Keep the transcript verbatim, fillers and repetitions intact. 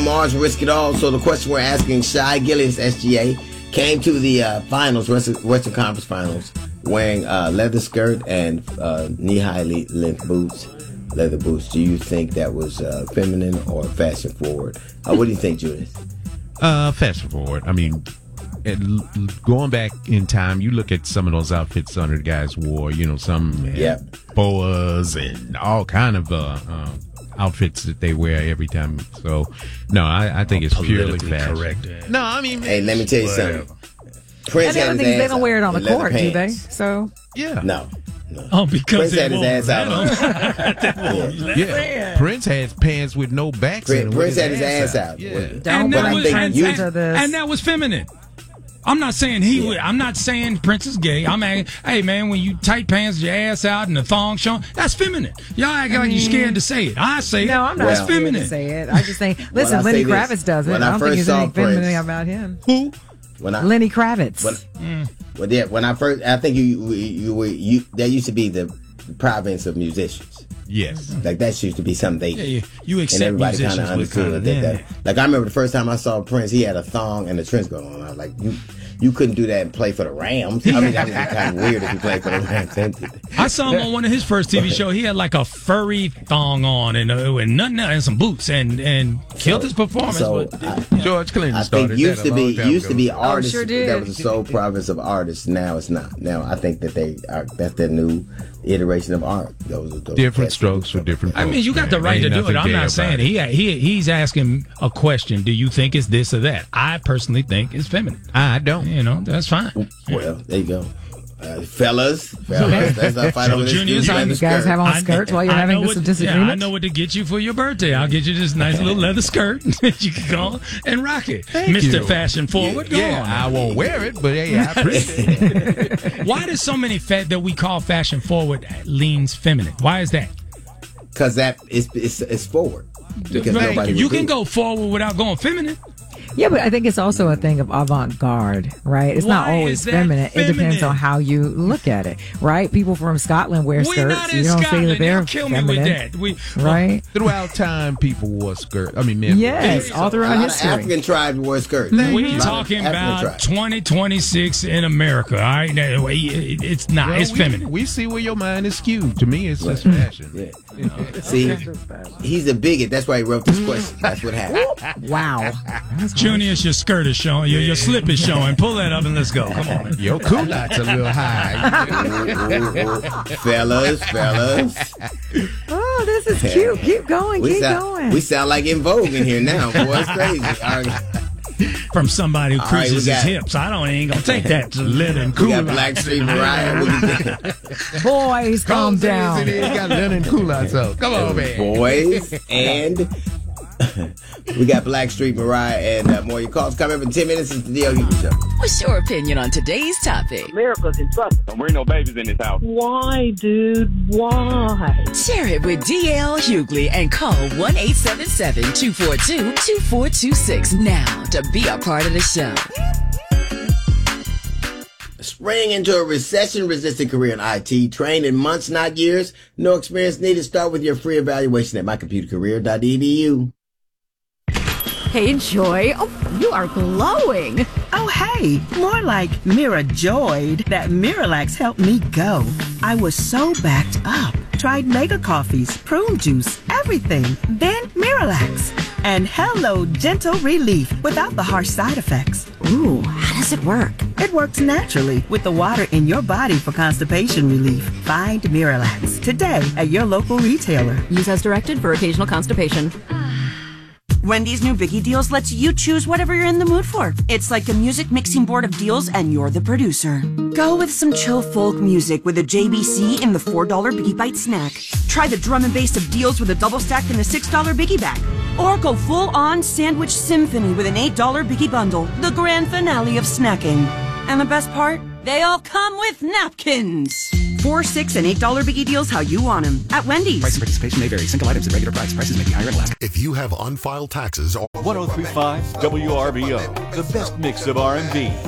Lamar's Risk It All. So the question we're asking, Shai Gillius, S G A, came to the uh, finals, Western, Western Conference Finals, wearing uh, leather skirt and uh, knee-high length boots, leather boots. Do you think that was uh, feminine or fashion forward? Uh, what do you think, Julius? Uh, fashion forward. I mean, it, going back in time, you look at some of those outfits some of the guys wore. You know, some had yep. boas and all kind of uh, uh, outfits that they wear every time. So, no, I, I think it's purely fashion. Correct. No, I mean, hey, let me tell you whatever. something. Prince and the other thing is they don't wear it on the court, pants. do they? So yeah, no. No. Oh, because Prince had his ass out on. yeah. yeah. Prince had pants with no backs. Prince, Prince had his ass, ass out. out. Yeah. And, that was, and, you, and, and that was feminine. I'm not saying he. Yeah. I'm not saying Prince is gay. I'm saying, hey man, when you tight pants, your ass out, and the thong showing, that's feminine. Y'all act like you're scared to say it. I say no, it. I'm not well, scared feminine. to say it. I just think, listen, Lenny Kravitz does it. I don't think there's anything feminine about him. Who? When I, Lenny Kravitz. When, mm. well, yeah, when I first, I think you, you, you, you, that used to be the province of musicians. Yes, like that used to be something they, yeah, yeah. You accept and everybody kind of understood that, that. Like I remember the first time I saw Prince, he had a thong and a trench coat on. I was like, you, you couldn't do that and play for the Rams. I mean, that would be kind of weird if you played for the Rams. I saw him on one of his first T V shows. He had like a furry thong on and, uh, and nothing else, and some boots, and and killed so, his performance. So but, I, yeah. George Clinton I started think used that to be used ago. to be artists oh, sure that was the sole province of artists. Now it's not. Now I think that they are. That's their new iteration of art. Those, those different strokes for different folks. I mean, you got the right to do it. I'm not saying he, he he's asking a question. Do you think it's this or that? I personally think it's feminine. I don't. You know, that's fine. Well, there you go. Uh, fellas, fellas, that's not fight over this. Juniors, you guys have on skirts I, while you're I having this what, disagreement? Yeah, I know what to get you for your birthday. I'll get you this nice little leather skirt. You can go and rock it. Thank Mister you. Fashion Forward, yeah, go yeah, on. I won't wear it, but hey, I appreciate it. Why does so many fat that we call fashion forward leans feminine? Why is that? Because that is it's, it's forward. Because right. nobody You can do. go forward without going feminine. Yeah, but I think it's also a thing of avant-garde, right? It's Why not always feminine. feminine. It depends on how you look at it, right? People from Scotland wear We're skirts. not in you don't Scotland. say that they're They'll kill feminine, me with that. We, right? Throughout time, people wore skirts. I mean, men. Yes, all A throughout lot history. of African tribes wore skirts. We talking about twenty twenty-six in America. All right, now, it's not. Well, it's we, feminine. We see where your mind is skewed. To me, it's just fashion. Yeah. See, he's a bigot. That's why he wrote this question. That's what happened. Wow. Junior, your skirt is showing. Your, your slip is showing. Pull that up and let's go. Come on. Your culottes a little high. fellas, fellas. Oh, this is cute. Keep going. We Keep sound, going. we sound like In Vogue in here now. Boy, it's crazy. All right. From somebody who All right, creases we got- his hips. I don't ain't gonna take that to linen We cool. got Blackstreet Mariah. We Boys, calm down. He got linen culottes up. Come on, man. Boys and we got Blackstreet Mariah and uh, more. Your calls come up in ten minutes. It's the D L Hughley Show. What's your opinion on today's topic? America's in trouble. Don't bring no babies in this house. Why, dude? Why? Share it with D L Hughley and call one eight seven seven, two four two, two four two six now to be a part of the show. Spring into a recession-resistant career in I T. Trained in months, not years. No experience needed. Start with your free evaluation at my computer career dot e d u. Hey, Joy. Oh, you are glowing. Oh, hey, more like Mira joyed that Miralax helped me go. I was so backed up. Tried mega coffees, prune juice, everything. Then Miralax. And hello, gentle relief without the harsh side effects. Ooh, how does it work? It works naturally with the water in your body for constipation relief. Find Miralax today at your local retailer. Use as directed for occasional constipation. Wendy's new Biggie Deals lets you choose whatever you're in the mood for. It's like a music mixing board of deals and you're the producer. Go with some chill folk music with a J B C in the four dollar Biggie Bite snack. Try the drum and bass of deals with a double stack in the six dollar Biggie Bag. Or go full on sandwich symphony with an eight dollar Biggie Bundle. The grand finale of snacking. And the best part? They all come with napkins. Four, six, and eight dollar Biggie Deals how you want them at Wendy's. Price and participation may vary. Single items at regular price. Prices may be higher in Alaska. If you have unfiled taxes or one oh three point five W R B O, the best mix of R and B.